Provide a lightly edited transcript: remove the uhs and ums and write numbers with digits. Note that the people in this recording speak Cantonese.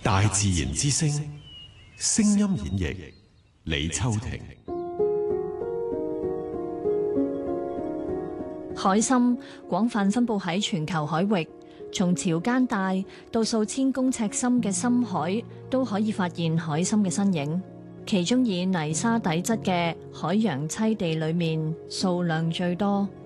大自然之聲，聲音演繹李秋婷。 海參廣泛分布喺全球海域，從潮間帶到數千公尺深嘅深海都可以發現海參嘅身影。其中以泥沙底質嘅海洋棲地裏面數量最多。